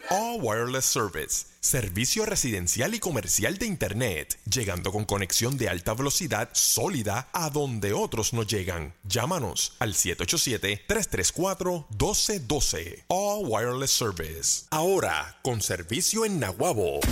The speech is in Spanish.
All Wireless Service, servicio residencial y comercial de Internet, llegando con conexión de alta velocidad sólida a donde otros no llegan. Llámanos al 787-334-1212. All Wireless Service, ahora con servicio en Naguabo.